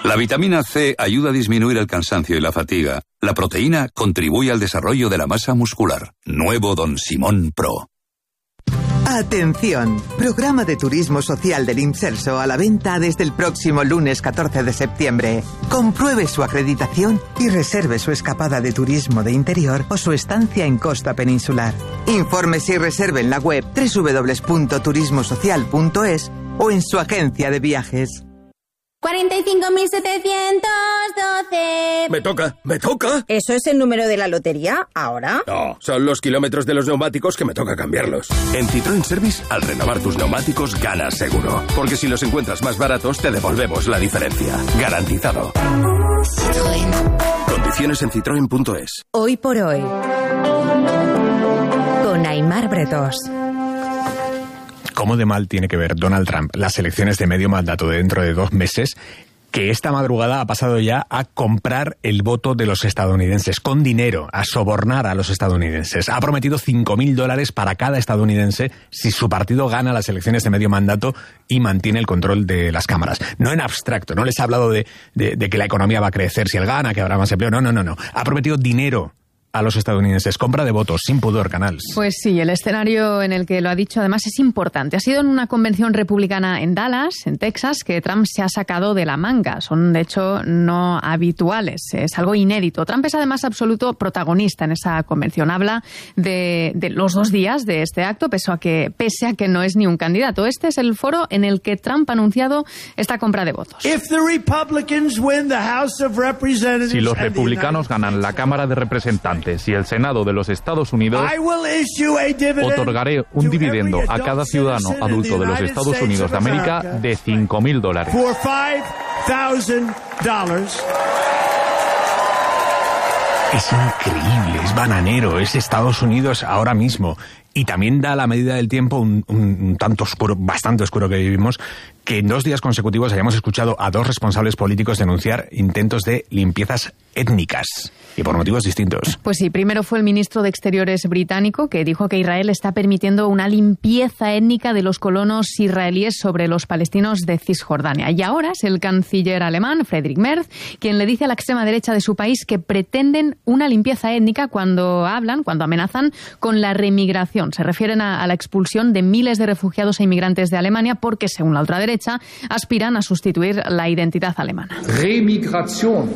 La vitamina C ayuda a disminuir el cansancio y la fatiga. La proteína contribuye al desarrollo de la masa muscular. Nuevo Don Simón Pro. Atención, programa de turismo social del Inserso a la venta desde el próximo lunes 14 de septiembre. Compruebe su acreditación y reserve su escapada de turismo de interior o su estancia en costa peninsular. Infórmese y reserve en la web www.turismosocial.es o en su agencia de viajes. 45.712. Me toca. ¿Eso es el número de la lotería ahora? No, son los kilómetros de los neumáticos que me toca cambiarlos. En Citroën Service, al renovar tus neumáticos, ganas seguro. Porque si los encuentras más baratos, te devolvemos la diferencia. Garantizado. Citroën. Condiciones en citroen.es. Hoy por hoy. Con Aimar Bretós. ¿Cómo de mal tiene que ver Donald Trump las elecciones de medio mandato de dentro de 2 meses, que esta madrugada ha pasado ya a comprar el voto de los estadounidenses con dinero, a sobornar a los estadounidenses? Ha prometido $5.000 para cada estadounidense si su partido gana las elecciones de medio mandato y mantiene el control de las cámaras. No en abstracto, no les ha hablado de que la economía va a crecer si él gana, que habrá más empleo. No. Ha prometido dinero a los estadounidenses. Compra de votos, sin pudor, Canals. Pues sí, el escenario en el que lo ha dicho además es importante. Ha sido en una convención republicana en Dallas, en Texas, que Trump se ha sacado de la manga. Son, de hecho, no habituales. Es algo inédito. Trump es además absoluto protagonista en esa convención. Habla de los 2 días de este acto, pese a que no es ni un candidato. Este es el foro en el que Trump ha anunciado esta compra de votos. Si los republicanos ganan la Cámara de Representantes y el Senado de los Estados Unidos, otorgaré un dividendo a cada ciudadano adulto de los Estados Unidos de América de $5.000. Es increíble, es bananero, es Estados Unidos ahora mismo. Y también da a la medida del tiempo un tanto oscuro, bastante oscuro que vivimos, que en 2 días consecutivos hayamos escuchado a 2 responsables políticos denunciar intentos de limpiezas étnicas, y por motivos distintos. Pues sí, primero fue el ministro de Exteriores británico, que dijo que Israel está permitiendo una limpieza étnica de los colonos israelíes sobre los palestinos de Cisjordania. Y ahora es el canciller alemán, Friedrich Merz, quien le dice a la extrema derecha de su país que pretenden una limpieza étnica cuando amenazan con la remigración. Se refieren a la expulsión de miles de refugiados e inmigrantes de Alemania porque, según la ultraderecha, aspiran a sustituir la identidad alemana. Remigración,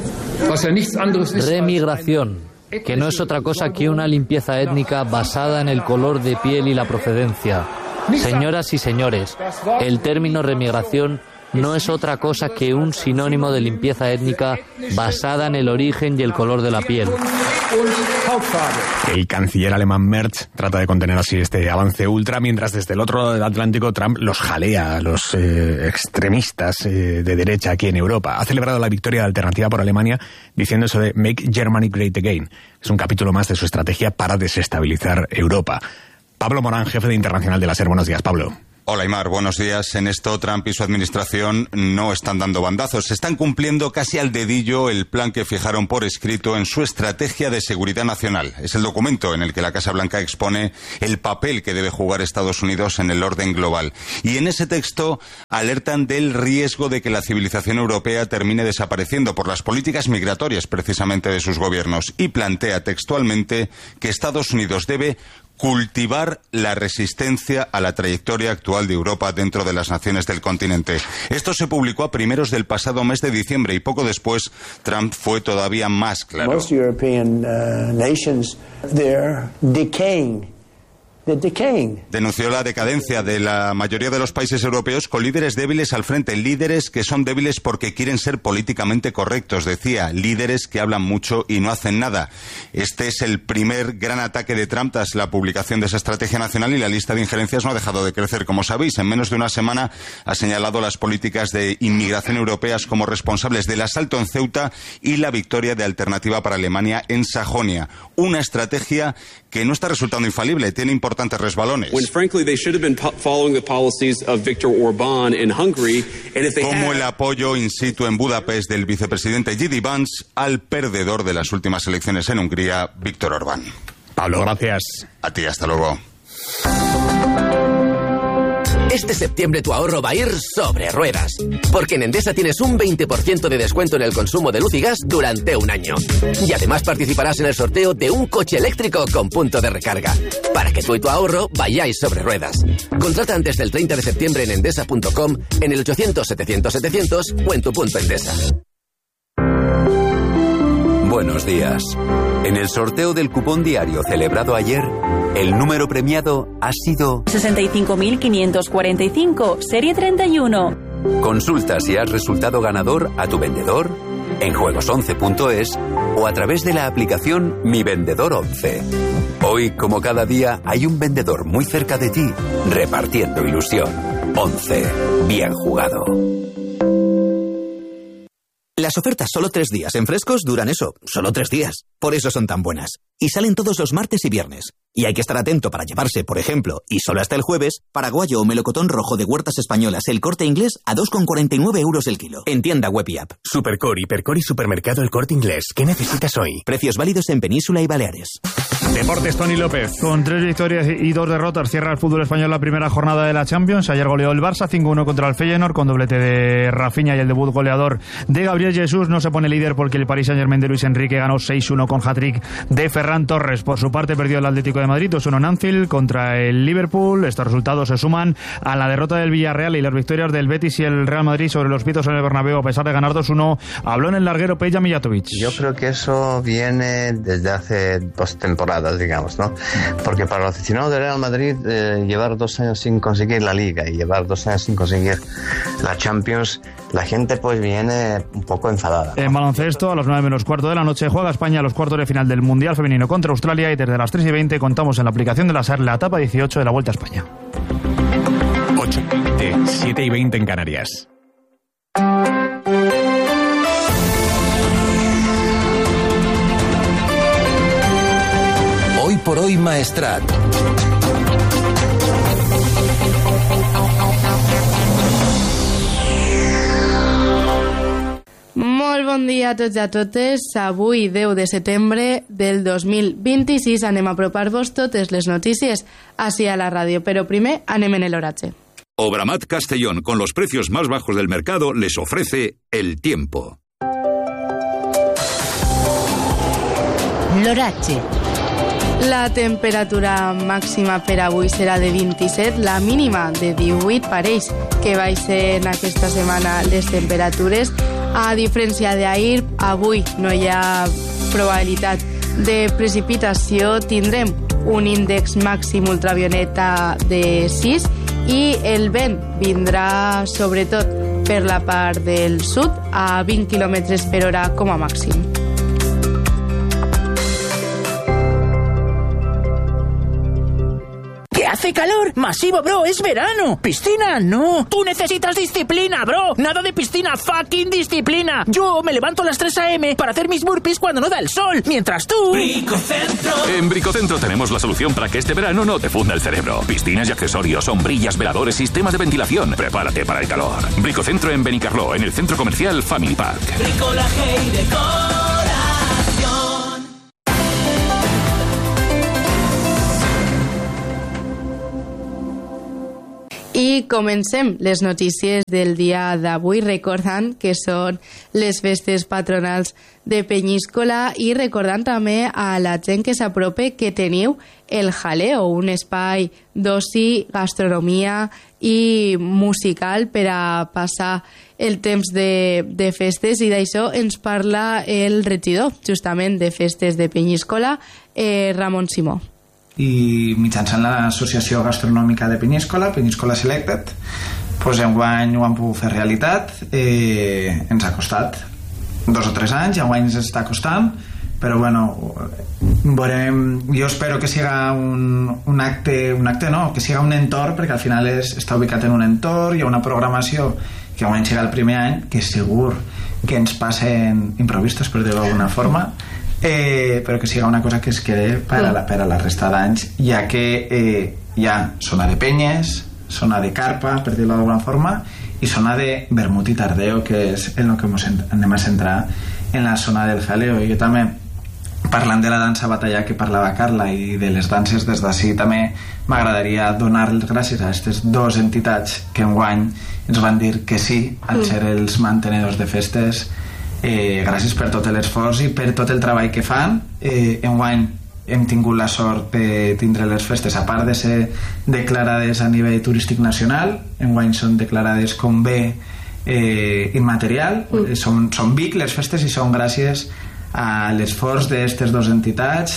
que no es otra cosa que una limpieza étnica basada en el color de piel y la procedencia. Señoras y señores, el término remigración no es otra cosa que un sinónimo de limpieza étnica basada en el origen y el color de la piel. El canciller alemán Merz trata de contener así este avance ultra, mientras desde el otro lado del Atlántico Trump los jalea a los extremistas de derecha aquí en Europa. Ha celebrado la victoria de Alternativa por Alemania diciendo eso de Make Germany Great Again. Es un capítulo más de su estrategia para desestabilizar Europa. Pablo Morán, jefe de Internacional de la SER. Buenos días, Pablo. Hola, Aimar, buenos días. En esto, Trump y su administración no están dando bandazos. Están cumpliendo casi al dedillo el plan que fijaron por escrito en su estrategia de seguridad nacional. Es el documento en el que la Casa Blanca expone el papel que debe jugar Estados Unidos en el orden global. Y en ese texto alertan del riesgo de que la civilización europea termine desapareciendo por las políticas migratorias, precisamente, de sus gobiernos. Y plantea textualmente que Estados Unidos debe cultivar la resistencia a la trayectoria actual de Europa dentro de las naciones del continente. Esto se publicó a primeros del pasado mes de diciembre y poco después Trump fue todavía más claro. Most European nations, they're decaying. Denunció la decadencia de la mayoría de los países europeos con líderes débiles al frente, líderes que son débiles porque quieren ser políticamente correctos, decía, líderes que hablan mucho y no hacen nada. Este es el primer gran ataque de Trump tras la publicación de esa estrategia nacional y la lista de injerencias no ha dejado de crecer, como sabéis. En menos de una semana ha señalado las políticas de inmigración europeas como responsables del asalto en Ceuta y la victoria de Alternativa para Alemania en Sajonia. Una estrategia que no está resultando infalible, tiene importantes resbalones. Como el apoyo in situ en Budapest del vicepresidente J.D. Vance al perdedor de las últimas elecciones en Hungría, Viktor Orbán. Pablo, gracias. A ti, hasta luego. Este septiembre tu ahorro va a ir sobre ruedas, porque en Endesa tienes un 20% de descuento en el consumo de luz y gas durante un año. Y además participarás en el sorteo de un coche eléctrico con punto de recarga, para que tú y tu ahorro vayáis sobre ruedas. Contrata antes del 30 de septiembre en endesa.com, en el 800-700-700 o en tu punto Endesa. Buenos días. En el sorteo del cupón diario celebrado ayer, el número premiado ha sido 65.545, serie 31. Consulta si has resultado ganador a tu vendedor, en juegos11.es o a través de la aplicación Mi Vendedor 11. Hoy, como cada día, hay un vendedor muy cerca de ti, repartiendo ilusión. 11. Bien jugado. Las ofertas solo 3 días en Frescos duran eso, solo 3 días. Por eso son tan buenas. Y salen todos los martes y viernes. Y hay que estar atento para llevarse, por ejemplo, y solo hasta el jueves, paraguayo o melocotón rojo de Huertas Españolas El Corte Inglés a 2,49 euros el kilo. En tienda web y app. Supercore, Hipercore y Supermercado El Corte Inglés. ¿Qué necesitas hoy? Precios válidos en Península y Baleares. Deportes, Tony López. Con 3 victorias y 2 derrotas cierra el fútbol español la primera jornada de la Champions. Ayer goleó el Barça 5-1 contra el Feyenoord con doblete de Rafinha y el debut goleador de Gabriel Jesús. No se pone líder porque el Paris Saint-Germain de Luis Enrique ganó 6-1 con hat-trick de Ferran Torres. Por su parte perdió el Atlético de Madrid 2-1 en Anfield contra el Liverpool. Estos resultados se suman a la derrota del Villarreal y las victorias del Betis y el Real Madrid sobre los pitos en el Bernabéu a pesar de ganar 2-1. Habló en el larguero Peja Mijatovic. Yo creo que eso viene desde hace 2 temporadas, digamos, ¿no? Porque para los aficionados del Real Madrid llevar 2 años sin conseguir la Liga y llevar 2 años sin conseguir la Champions, la gente pues viene un poco enfadada. En baloncesto, a las 9:15 de la noche, juega España los cuartos de final del Mundial Femenino contra Australia y desde las 3:20 contamos en la aplicación de la SER la etapa 18 de la Vuelta a España. 7:20 en Canarias. Hoy por hoy, Maestrat. Molt bon dia a tots i a totes. Avui, 10 de setembre del 2026, anem a apropar-vos totes les notícies així a la ràdio, però primer anem en el oratge. Obramat Castellón, con los precios más bajos del mercado, les ofrece el tiempo. L'oratge. La temperatura màxima per avui serà de 27, la mínima de 18. Pareix que baixen aquesta setmana les temperatures. A diferència d'ahir, avui no hi ha probabilitat de precipitació. Tindrem un índex màxim ultravioleta de 6 i el vent vindrà sobretot per la part del sud a 20 km per hora com a màxim. Hace calor, masivo, bro, es verano. Piscina, no. Tú necesitas disciplina, bro. Nada de piscina, fucking disciplina. Yo me levanto a las 3 a.m. para hacer mis burpees cuando no da el sol, mientras tú... Bricocentro. En Bricocentro tenemos la solución para que este verano no te funda el cerebro. Piscinas y accesorios, sombrillas, veladores, sistemas de ventilación. Prepárate para el calor. Bricocentro en Benicarló, en el centro comercial Family Park. Bricolaje y decoración. I comencem les notícies del dia d'avui recordant que són les festes patronals de Penyíscola i recordant també a la gent que s'aprope que teniu el Jaleo, un espai d'oci, gastronomia i musical per a passar el temps de festes, i d'això ens parla el regidor justament de festes de Penyíscola, Ramon Simó. I mitjançant l'Associació Gastronòmica de Penyíscola, Penyíscola Selected, doncs enguany ho han pogut fer realitat. Ens ha costat 2 o 3 anys, enguany ens està costant, però bueno, jo espero que siga un acte no, que siga un entorn, perquè al final està ubicat en un entorn, hi ha una programació que enguany siga el primer any, que segur que ens passen improvistos, per dir-ho d'alguna forma, però que siga una cosa que es quede per a la resta d'anys, ja que hi ha zona de penyes, zona de carpa, per dir-ho d'alguna forma, i zona de vermut i tardeo, que és en el que anem a centrar en la zona del jaleo. I jo també Parlant de la dansa batalla que parlava Carla i de les danses des d'ací, també m'agradaria donar les gràcies a aquestes dues entitats que enguany ens van dir que sí al ser els mantenedors de festes. Gràcies per tot l'esforç i per tot el treball que fan. Enguany hem tingut la sort de tindre les festes, a part de ser declarades a nivell turístic nacional, enguany són declarades com bé immaterial. Són Vic les festes i són gràcies a l'esforç d'aquestes dues entitats.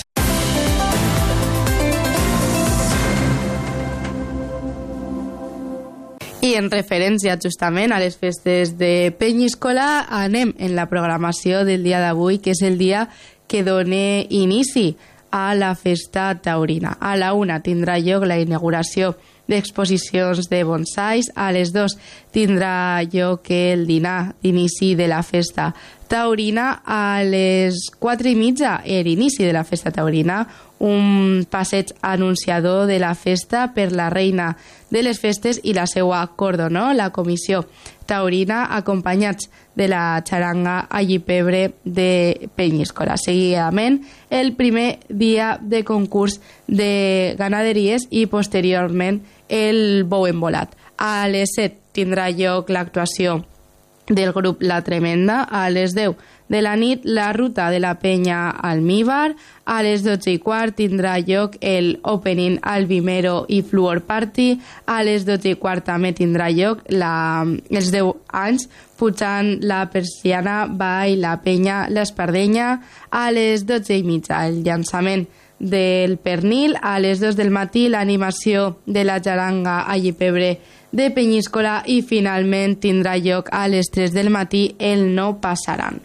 I en referència justament a les festes de Penyíscola, anem en la programació del dia d'avui, que és el dia que dona inici a la festa taurina. A la 1 tindrà lloc la inauguració d'exposicions de bonsais, a les 2 tindrà lloc el dinar d'inici de la festa taurina, a les 4:30 l'inici de la festa taurina, un passeig anunciador de la festa per la reina de les festes i la seva cordonó, la comissió taurina, acompanyats de la xaranga Allipebre de Penyíscola. Seguidament, el primer dia de concurs de ganaderies i posteriorment el bou embolat. A les 7 tindrà lloc l'actuació del grup La Tremenda, a les 10 de la nit la ruta de la penya Almíbar, a les 12:15 tindrà lloc el opening Albimero i Fluor Party, a les 12:15 també tindrà lloc els 10 anys pujant la persiana Ball la penya l'Espardenya, a les 12:30 el llançament del pernil, a les 2 del matí l'animació de la xaranga Allipebre de Penyíscola i finalment tindrà lloc a les 3 del matí el No Passaran.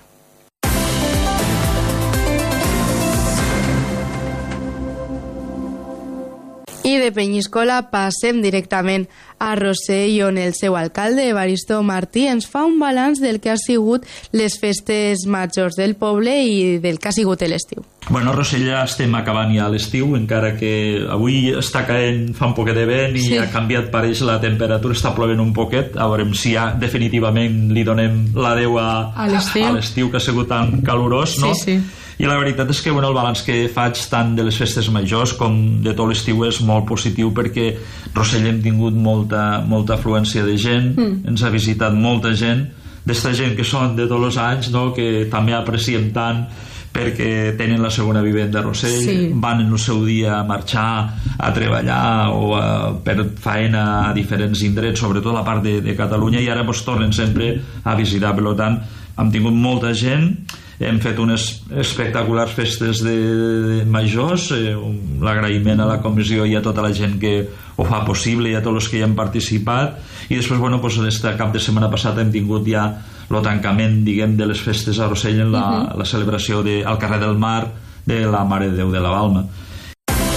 I de Penyíscola passem directament a Rossell, on el seu alcalde, Evaristo Martí, ens fa un balanç del que ha sigut les festes majors del poble i del que ha sigut l'estiu. Bueno, a Rossell ja estem acabant ja l'estiu, encara que avui està caent, fa un poquet de vent i ha canviat, pareix, la temperatura, està plovent un poquet, a veurem si ja definitivament li donem l'adeu a l'estiu, que ha sigut tan calorós, no? Sí. I la veritat és que el balanç que faig tant de les festes majors com de tot l'estiu és molt positiu, perquè Rossell hem tingut molta afluència de gent, ens ha visitat molta gent, d'esta gent que són de tots els anys, no? Que també apreciem tant perquè tenen la segona vivenda a Rossell, van en el seu dia a marxar, a treballar o per faena a diferents indrets, sobretot a la part de Catalunya, i ara tornen sempre a visitar. Per tant, hem tingut molta gent, hem fet unes espectaculars festes de majors, l'agraïment a la comissió i a tota la gent que ho fa possible i a tots els que hi han participat. I després, este cap de setmana passat hem tingut ja el tancament, diguem, de les festes a Rossell en la celebració al carrer del Mar de la Mare de Déu de la Balma.